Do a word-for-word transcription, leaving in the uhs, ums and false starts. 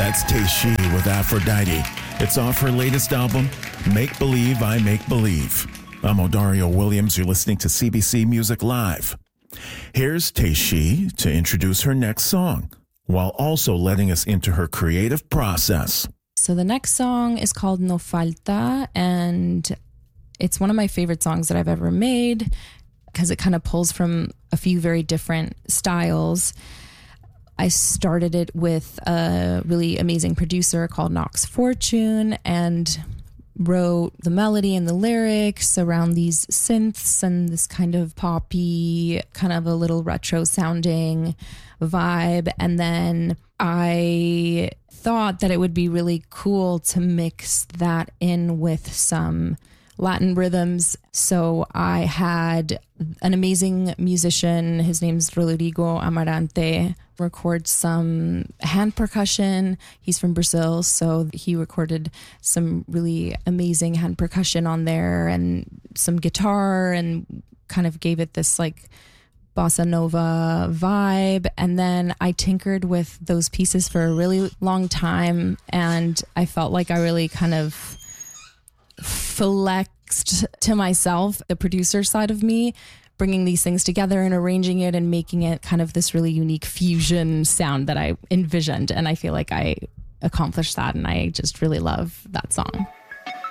That's Teishi with Aphrodite. It's off her latest album, Make Believe I Make Believe. I'm Odario Williams. You're listening to C B C Music Live. Here's Teishi to introduce her next song, while also letting us into her creative process. So the next song is called No Falta, and it's one of my favorite songs that I've ever made because it kind of pulls from a few very different styles. I started it with a really amazing producer called Knox Fortune and wrote the melody and the lyrics around these synths and this kind of poppy, kind of a little retro sounding vibe. And then I thought that it would be really cool to mix that in with some Latin rhythms. So I had an amazing musician, his name's Rodrigo Amarante, record some hand percussion. He's from Brazil, so he recorded some really amazing hand percussion on there and some guitar and kind of gave it this like bossa nova vibe. And then I tinkered with those pieces for a really long time, and I felt like I really kind of flexed to myself the producer side of me, bringing these things together and arranging it and making it kind of this really unique fusion sound that I envisioned. And I feel like I accomplished that, and I just really love that song.